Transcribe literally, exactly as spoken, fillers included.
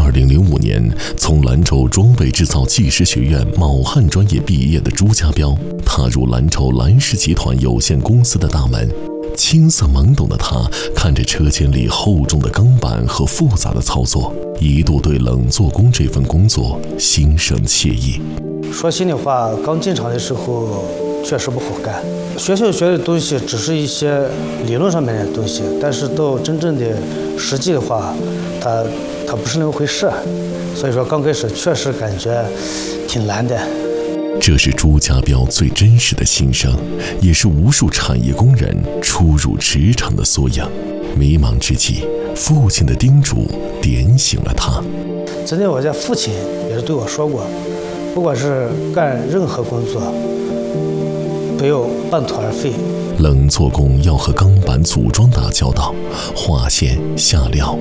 二零零五年从兰州装备制造技师学院铆焊专业毕业的朱家彪，踏入兰州兰氏集团有限公司的大门。青涩懵懂的他，看着车间里厚重的钢板和复杂的操作，一度对冷做工这份工作心生惬意。 说心里话，刚进厂的时候确实不好干。学校学的东西只是一些理论上面的东西，但是到真正的实际的话，它它不是那么回事。所以说刚开始确实感觉挺难的。 这是朱家彪最真实的心声，也是无数产业工人初入职场的缩影。迷茫之际，父亲的叮嘱点醒了他。 曾经我家父亲也是对我说过，不管是干任何工作，不要半途而废。 冷做工要和钢板组装打交道，划线、下料、